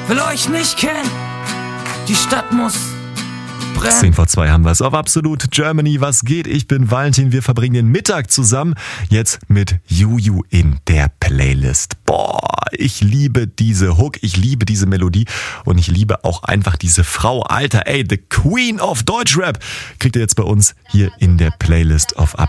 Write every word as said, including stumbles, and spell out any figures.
will euch nicht kennen. Die Stadt muss brennen. zehn vor zwei haben wir es auf Absolut Germany. Was geht? Ich bin Valentin. Wir verbringen den Mittag zusammen. Jetzt mit Juju in der Playlist. Boah, ich liebe diese Hook. Ich liebe diese Melodie. Und ich liebe auch einfach diese Frau. Alter, ey, the Queen of Deutschrap kriegt ihr jetzt bei uns hier in der Playlist auf Absolut.